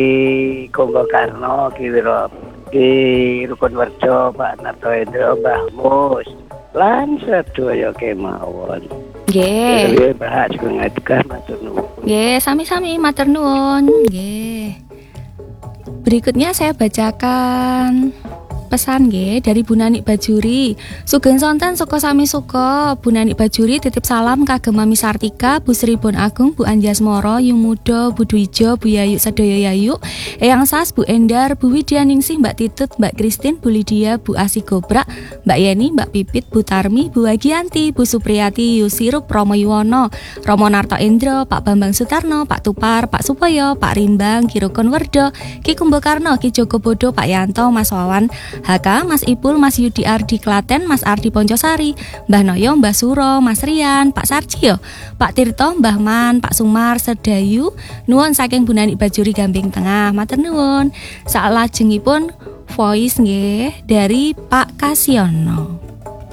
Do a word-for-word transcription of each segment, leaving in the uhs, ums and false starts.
Konggo Karno Ki Wiro Ki Rukun Werjo Pak Narto Endro Mbah Mus lan sedaya kemawon. Nggih. Nggih, Pak Sugeng Edgar matur nuwun. Nggih, sami-sami matur nuwun. Nggih. Berikutnya saya bacakan pesan nggih dari Bu Nanik Bajuri. Sugeng sonten suka sami suka. Bu Nanik Bajuri titip salam kagem Mami Sartika, Bu Sri Bon Agung, Bu Anjasmoro, Yung Mudo, Bu Dwijo, Bu Yayu sedaya Yayu, Eyang Sas, Bu Endar, Bu Widya Ningsih, Mbak Titut, Mbak Kristin, Bu Lydia, Bu Asi Gobrak, Mbak Yeni, Mbak Pipit, Bu Tarmi, Bu Agianti, Bu Supriyati, Yusirup, Romo Yuwono, Romo Narto Endro, Pak Bambang Sutarno, Pak Tupar, Pak Supoyo, Pak Rimbang, Ki Rukun Werdo, Ki Kumbakarno, Ki Jogobodo, Pak Yanto, Mas Wawan H K, Mas Ipul, Mas Yudi Ardi Klaten, Mas Ardi Poncosari, Mbah Noyo, Mbah Suro, Mas Rian, Pak Sarjio, Pak Tirto, Mbah Man, Pak Sumar, Sedayu, nuwun saking Bu Nanik Bajuri Gamping Tengah, matur nuwun. Salajengipun voice nggih dari Pak Kasiono.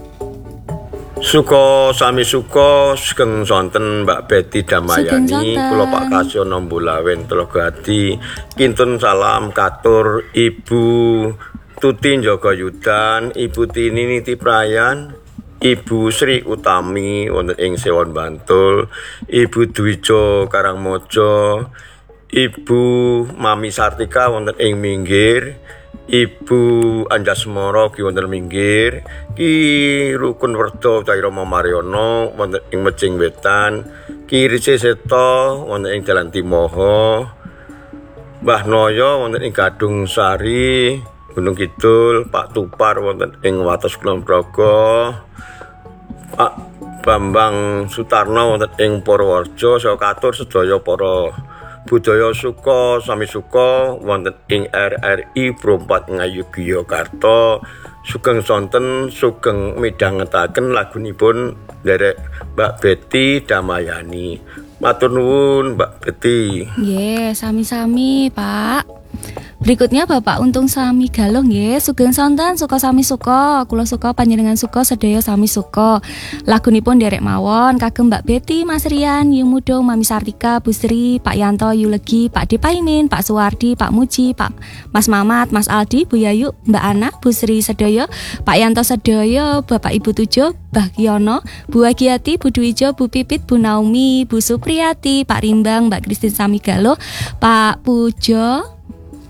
Suka sami suka sugeng sonten Mbak Betty Damayani, kula Pak Kasiono Mbulawen Telogadi, kintun salam katur Ibu Tuti Jogayudan, Ibu Tini Niti Prayan, Ibu Sri Utami wonten ing Sewon Bantul, Ibu Dwijo Karangmojo, Ibu Mami Sartika wonten ing Minggir, Ibu Anjasmoro ki wonten Minggir, Ki Rukun Werdo Cai Rama Mariono wonten ing Mejing Wetan, Ki Rise Seto wonten ing Dalan Timoho, Mbah Noyo wonten ing Gadung Sari Gunung Kidul, Pak Tupar wonten ing Wates Kulon Progo, Pak Bambang Sutarno wonten ing Purworejo, saha katur sedaya para budaya suka sami suka wonten ing R R I Prompat Ngayogyakarta. Sugeng sonten sugeng midhangetaken lagunipun derek Mbak Betty Damayani. Matur nuwun Mbak Betty. Nggih, sami-sami, Pak. Berikutnya Bapak Untung Sami Galuh nggih, sugeng sonten suka sami suka, kula suka panjenengan suka sedaya sami suka. Lagunipun derek mawon kagem Mbak Betty, Mas Rian, Yung Mudo, Mami Sartika, Bu Sri, Pak Yanto, Yulegi, Pak Depaimin, Pak Suwardi, Pak Muji, Pak Mas Mamat, Mas Aldi, Bu Yayu, Mbak Ana, Bu Sri sedaya, Pak Yanto sedaya, Bapak Ibu Tujo, Mbah Kiono, Bu Agiati, Bu Dwijo, Bu Pipit, Bu Naomi, Bu Supriyati, Pak Rimbang, Mbak Kristin Sami Galuh, Pak Pujo,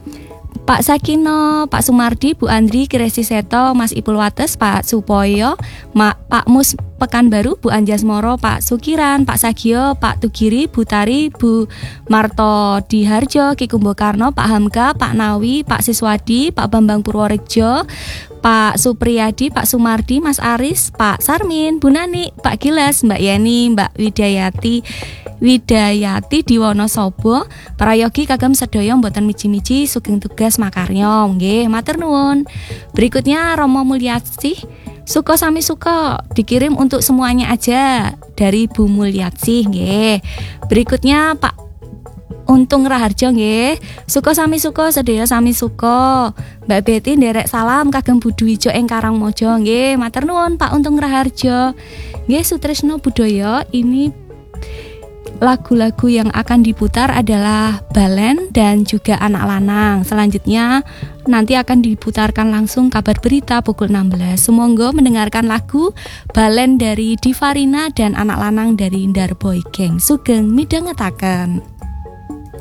Pak Sakino, Pak Sumardi, Bu Andri, Kiresi Seto, Mas Ipul Wates, Pak Supoyo, Ma, Pak Mus Pekanbaru, Bu Anjasmoro, Pak Sukiran, Pak Sagio, Pak Tugiri, Bu Tari, Bu Marto Diharjo, Ki Kumbakarno, Pak Hamka, Pak Nawi, Pak Siswadi, Pak Bambang Purworejo, Pak Supriyadi, Pak Sumardi, Mas Aris, Pak Sarmin, Bu Nani, Pak Gilas, Mbak Yeni, Mbak Widayati, Widayati Diwonosobo, prayogi kagem sedaya mboten miji-miji sugeng tugas makarya nggih, matur nuwun. Berikutnya Romo Mulyasih, suka sami suka dikirim untuk semuanya aja dari Bu Mulyasih nggih. Berikutnya Pak Untung Raharjo nggih, suka sami suka sedaya sami suka. Mbak Betty nderek salam kagem Bu Dwijo ing Karangmojo nggih, matur nuwun Pak Untung Raharjo. Nggih, Sutresno Budaya, ini lagu-lagu yang akan diputar adalah Balen dan juga Anak Lanang. Selanjutnya nanti akan diputarkan langsung kabar berita pukul enam belas. Sumangga mendengarkan lagu Balen dari Divarina dan Anak Lanang dari Darboy Gang. Sugeng midhangetaken.